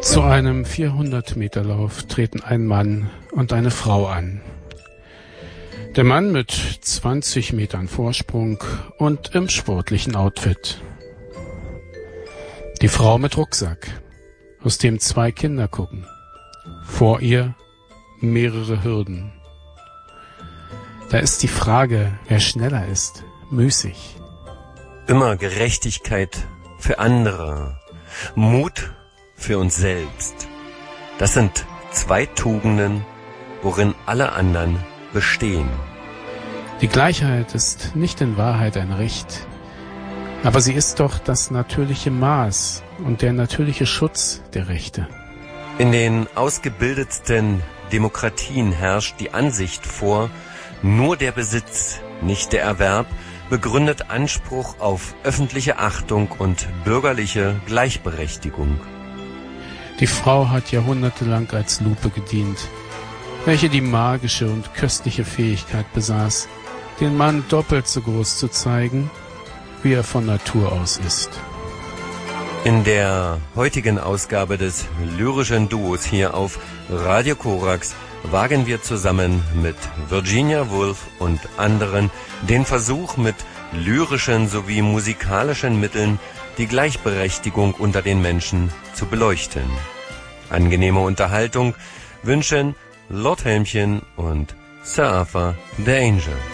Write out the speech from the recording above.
Zu einem 400-Meter-Lauf treten ein Mann und eine Frau an. Der Mann mit 20 Metern Vorsprung und im sportlichen Outfit. Die Frau mit Rucksack, aus dem 2 Kinder gucken. Vor ihr mehrere Hürden. Da ist die Frage, wer schneller ist, müßig. Immer Gerechtigkeit für andere, Mut für uns selbst. Das sind 2 Tugenden, worin alle anderen bestehen. Die Gleichheit ist nicht in Wahrheit ein Recht, aber sie ist doch das natürliche Maß und der natürliche Schutz der Rechte. In den ausgebildetsten Demokratien herrscht die Ansicht vor, nur der Besitz, nicht der Erwerb, begründet Anspruch auf öffentliche Achtung und bürgerliche Gleichberechtigung. Die Frau hat jahrhundertelang als Lupe gedient, welche die magische und köstliche Fähigkeit besaß, den Mann doppelt so groß zu zeigen, wie er von Natur aus ist. In der heutigen Ausgabe des lyrischen Duos hier auf Radio Korax wagen wir zusammen mit Virginia Woolf und anderen den Versuch, mit lyrischen sowie musikalischen Mitteln die Gleichberechtigung unter den Menschen zu beleuchten. Angenehme Unterhaltung wünschen Lord Helmchen und Sir Arthur the Angel.